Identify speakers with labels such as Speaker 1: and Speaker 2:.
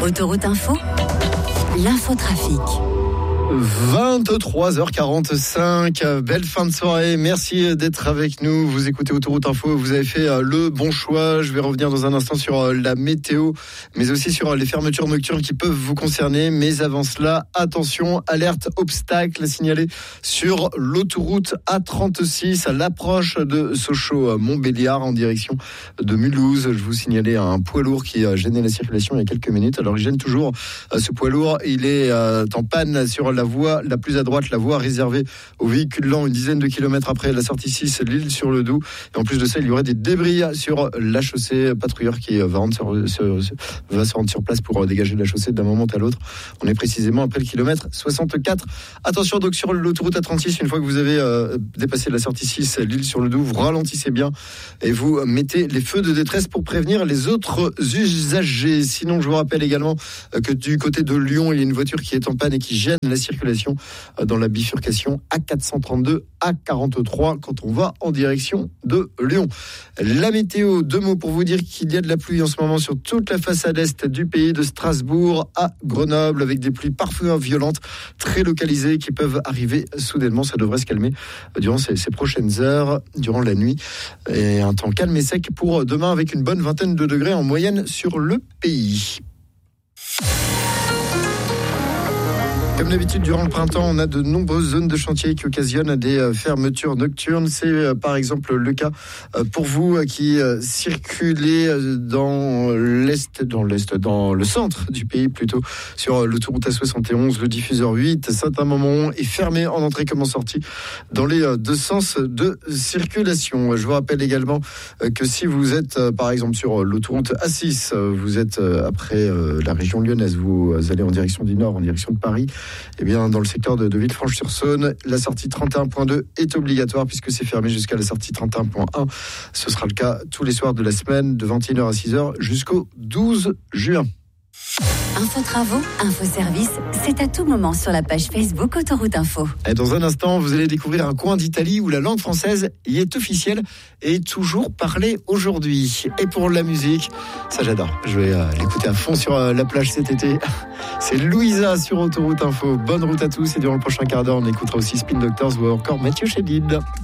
Speaker 1: Autoroute Info, l'infotrafic.
Speaker 2: 23h45, belle fin de soirée, merci d'être avec nous, vous écoutez Autoroute Info, vous avez fait le bon choix. Je vais revenir dans un instant sur la météo, mais aussi sur les fermetures nocturnes qui peuvent vous concerner, mais avant cela, attention, alerte obstacle signalée sur l'autoroute A36 à l'approche de Sochaux-Montbéliard en direction de Mulhouse. Je vous signalais un poids lourd qui gênait la circulation il y a quelques minutes, alors il gêne toujours ce poids lourd, il est en panne sur la voie la plus à droite, la voie réservée aux véhicules lents, une dizaine de kilomètres après la sortie 6, l'Île-sur-le-Doubs. Et en plus de ça, il y aurait des débris sur la chaussée. Patrouilleur qui va se rendre sur place pour dégager la chaussée d'un moment à l'autre. On est précisément après le kilomètre 64. Attention donc sur l'autoroute A36, une fois que vous avez dépassé la sortie 6, l'Île-sur-le-Doubs, vous ralentissez bien et vous mettez les feux de détresse pour prévenir les autres usagers. Sinon, je vous rappelle également que du côté de Lyon, il y a une voiture qui est en panne et qui gêne la circulation dans la bifurcation A432, A43 quand on va en direction de Lyon. La météo, 2 mots pour vous dire qu'il y a de la pluie en ce moment sur toute la façade est du pays, de Strasbourg à Grenoble, avec des pluies parfois violentes, très localisées, qui peuvent arriver soudainement. Ça devrait se calmer durant ces prochaines heures, durant la nuit. Et un temps calme et sec pour demain, avec une bonne vingtaine de degrés en moyenne sur le pays. Comme d'habitude, durant le printemps, on a de nombreuses zones de chantier qui occasionnent des fermetures nocturnes. C'est par exemple le cas pour vous qui circulez dans le centre du pays plutôt, sur l'autoroute A71, le diffuseur 8, Saint-Amand est fermé en entrée comme en sortie dans les deux sens de circulation. Je vous rappelle également que si vous êtes par exemple sur l'autoroute A6, vous êtes après la région lyonnaise, vous allez en direction du nord, en direction de Paris, eh bien, dans le secteur de Villefranche-sur-Saône, la sortie 31.2 est obligatoire puisque c'est fermé jusqu'à la sortie 31.1. Ce sera le cas tous les soirs de la semaine de 21h à 6h jusqu'au 12 juin.
Speaker 1: Info travaux, info service, c'est à tout moment sur la page Facebook Autoroute Info.
Speaker 2: Et dans un instant, vous allez découvrir un coin d'Italie où la langue française y est officielle et toujours parlée aujourd'hui. Et pour la musique, ça j'adore. Je vais l'écouter à fond sur la plage cet été. C'est Louisa sur Autoroute Info. Bonne route à tous et durant le prochain quart d'heure, on écoutera aussi Spin Doctors ou encore Mathieu Chédid.